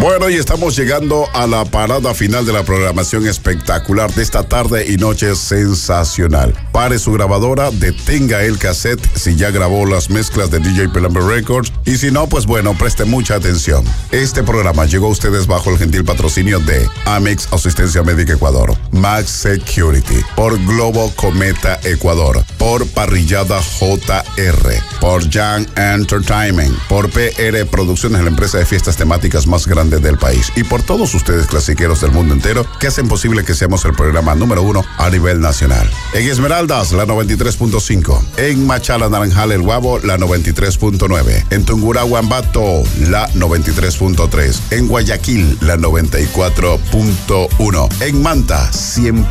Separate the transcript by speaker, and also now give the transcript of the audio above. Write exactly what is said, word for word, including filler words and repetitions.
Speaker 1: Bueno, y estamos llegando a la parada final de la programación espectacular de esta tarde y noche sensacional. Pare su grabadora, detenga el cassette si ya grabó las mezclas de D J Pelambre Records, y si no, pues bueno, preste mucha atención. Este programa llegó a ustedes bajo el gentil patrocinio de Amex Asistencia Médica Ecuador, Max Security, por Globo Cometa Ecuador, por Parrillada J R, por Young Entertainment, por P R Producciones, la empresa de fiestas temáticas más grande del país, y por todos ustedes clasiqueros del mundo entero que hacen posible que seamos el programa número uno a nivel nacional. En Esmeraldas, la noventa y tres punto cinco. En Machala, Naranjal, El Guabo, la noventa y tres punto nueve. En Tungurahua, Ambato, la noventa y tres punto tres. En Guayaquil, la noventa y cuatro punto uno. En Manta, cien